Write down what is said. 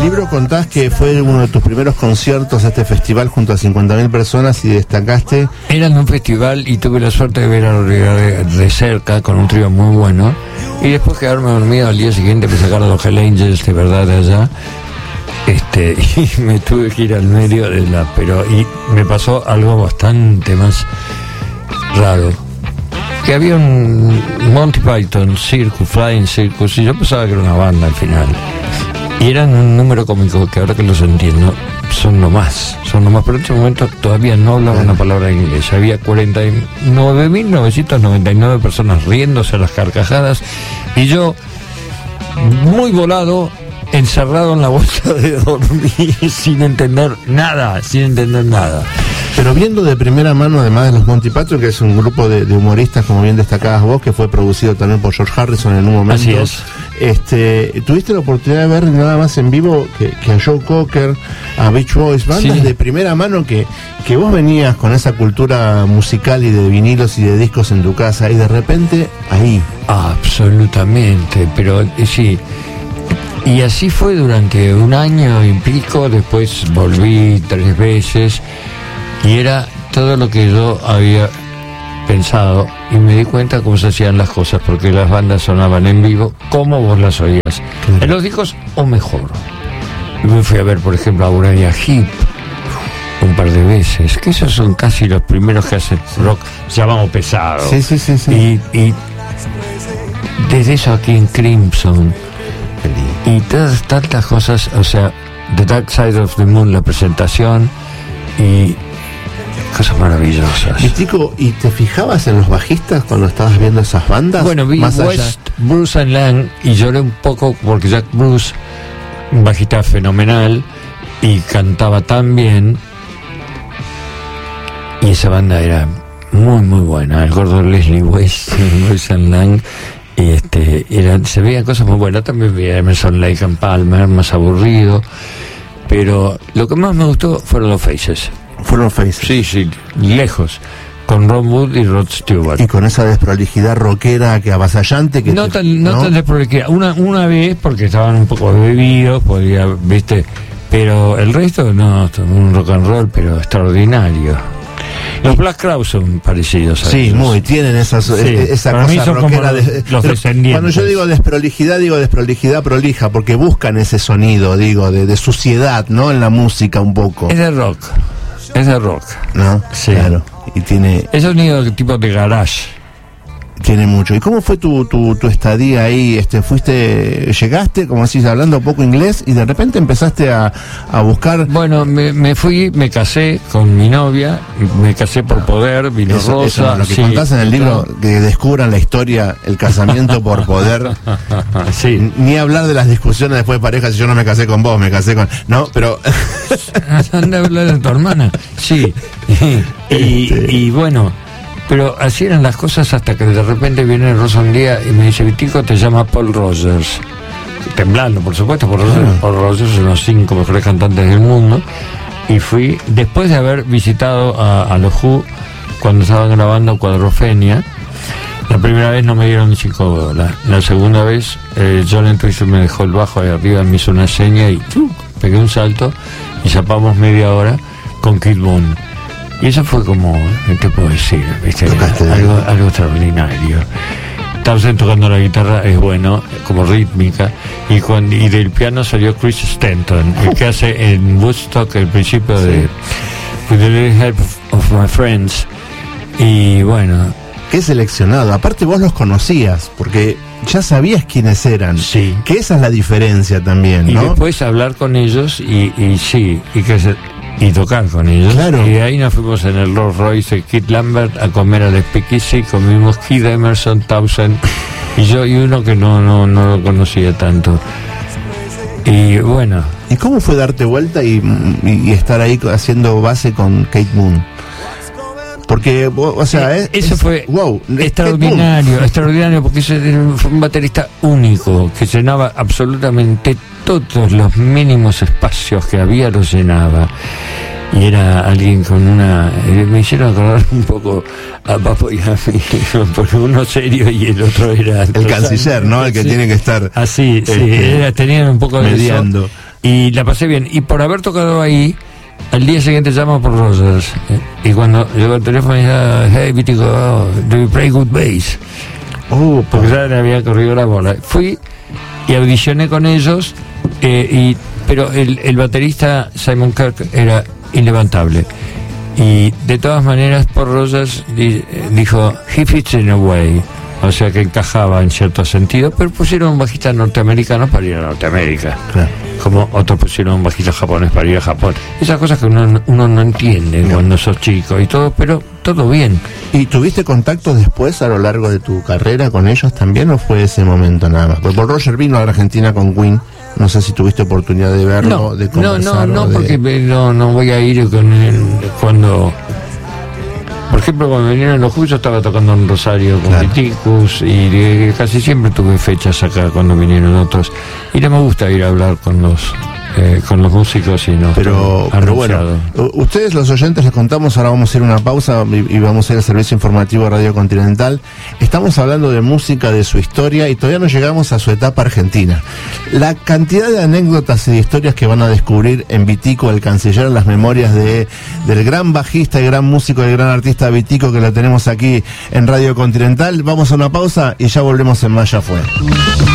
libro contás que fue uno de tus primeros conciertos a este festival junto a 50.000 personas y destacaste... Era en un festival y tuve la suerte de ver a Rodríguez de cerca con un trío muy bueno, y después quedarme dormido al día siguiente para sacar a los Hell Angels de verdad de allá, y me tuve que ir al medio de y me pasó algo bastante más raro, que había un Monty Python Circus, Flying Circus, y yo pensaba que era una banda al final, y eran un número cómico que ahora que los entiendo son lo más, pero en ese momento todavía no hablaba una palabra en inglés. Había 49.999 personas riéndose a las carcajadas y yo, muy volado, encerrado en la bolsa de dormir sin entender nada. Pero viendo de primera mano, además de los Monty Python, que es un grupo de humoristas, como bien destacabas vos, que fue producido también por George Harrison en un momento. Así es. Tuviste la oportunidad de ver nada más en vivo que a Joe Cocker, a Beach Boys, bandas de primera mano que vos venías con esa cultura musical y de vinilos y de discos en tu casa, y de repente ahí. Absolutamente, pero sí. Y así fue durante un año y pico. Después volví 3 veces y era todo lo que yo había pensado, y me di cuenta cómo se hacían las cosas, porque las bandas sonaban en vivo como vos las oías en los discos, o mejor. Y me fui a ver, por ejemplo, a Uriah Heep un par de veces, que esos son casi los primeros que hacen rock llamado pesado. Sí. Y desde eso aquí en Crimson y todas tantas cosas, o sea, The Dark Side of the Moon, la presentación, y cosas maravillosas. ¿Y te fijabas en los bajistas cuando estabas viendo esas bandas? Bueno, vi West, Bruce and Lang, y lloré un poco porque Jack Bruce, un bajista fenomenal, y cantaba tan bien, y esa banda era muy muy buena. El gordo Leslie West, Bruce and Lang, y se veían cosas muy buenas. También vi a Emerson, Lake and Palmer, más aburrido, pero lo que más me gustó fueron los Faces. Sí, lejos, con Ron Wood y Rod Stewart. Y con esa desprolijidad rockera que avasallante que no tan desprolijidad. Una vez porque estaban un poco bebidos, pero el resto no, un rock and roll pero extraordinario. Los Black Crowes son parecidos a ellos. Muy, tienen esa cosa rockera los descendientes. Cuando yo digo desprolijidad prolija, porque buscan ese sonido, de suciedad, ¿no? En la música un poco. Es de rock, ¿no? Sí. Claro. Y tiene... Es sonido tipo de garage. Tiene mucho. ¿Y cómo fue tu estadía ahí? Llegaste, como decís, hablando poco inglés, y de repente empezaste a buscar... Bueno, me fui, me casé con mi novia, me casé por poder, vino Rosa. Eso, lo que contás en el libro, que descubran la historia, el casamiento por poder. Sí. Ni hablar de las discusiones después de pareja, si yo no me casé con vos, me casé con... No, pero... Anda a hablar de tu hermana. Sí. Y bueno... Pero así eran las cosas hasta que de repente viene Rosa un día y me dice: Vitico, te llama Paul Rogers. Temblando, por supuesto, Paul Rogers es uno de los 5 mejores cantantes del mundo. Y fui, después de haber visitado a los Who, cuando estaban grabando Cuadrofenia. La primera vez no me dieron ni $5. La segunda vez, John Entwistle me dejó el bajo ahí arriba, me hizo una seña y pegué un salto y zapamos media hora con Kid Moon. Y eso fue como, ¿qué puedo decir? Algo extraordinario. Townsend tocando la guitarra es bueno, como rítmica, y del piano salió Chris Stanton, el que hace en Woodstock el principio de With the Little Help of My Friends. Y bueno, qué seleccionado. Aparte vos los conocías, porque ya sabías quiénes eran. Sí. Que esa es la diferencia también, ¿no? Y después hablar con ellos y tocar con ellos. Claro. Y de ahí nos fuimos en el Rolls Royce de Keith Lambert a comer al Speakeasy. Comimos Keith, Emerson, Townsend y yo, y uno que no lo conocía tanto. Y bueno. ¿Y cómo fue darte vuelta y estar ahí haciendo base con Kate Moon? Porque, o sea, eso fue extraordinario, porque fue un baterista único, que llenaba absolutamente todos los mínimos espacios que había, los llenaba. Y era alguien con me hicieron acordar un poco a Papo y a mí, porque uno serio y el otro era... El canciller, ¿no? El que tiene que estar... Así, tenían un poco mediando. Y la pasé bien. Y por haber tocado ahí, al día siguiente llamo por Rogers. Y cuando llegó el teléfono, me decía, hey, Vitico, do you play good bass? Porque ya le había corrido la bola. Fui y audicioné con ellos, pero el baterista Simon Kirk era inlevantable. Y de todas maneras, Paul Rogers dijo, he fits in a way. O sea que encajaba en cierto sentido, pero pusieron un bajista norteamericano para ir a Norteamérica. Claro. Como otros pusieron un bajista japonés para ir a Japón. Esas cosas que uno no entiende cuando sos chico y todo, pero todo bien. ¿Y tuviste contacto después a lo largo de tu carrera con ellos también o fue ese momento nada más? Porque Paul Rogers vino a la Argentina con Queen. No sé si tuviste oportunidad de verlo, de conversar. Porque no voy a ir con él cuando... Por ejemplo, cuando vinieron los Who, yo estaba tocando en Rosario con Viticus y casi siempre tuve fechas acá cuando vinieron otros. Y no me gusta ir a hablar con los músicos y no. Pero bueno, ustedes los oyentes les contamos, ahora vamos a ir a una pausa y vamos a ir al servicio informativo de Radio Continental. Estamos hablando de música, de su historia y todavía no llegamos a su etapa argentina. La cantidad de anécdotas y de historias que van a descubrir en Vitico, el canciller, en las memorias del gran bajista y gran músico, el gran artista Vitico, que lo tenemos aquí en Radio Continental. Vamos a una pausa y ya volvemos en Más Ya Fue.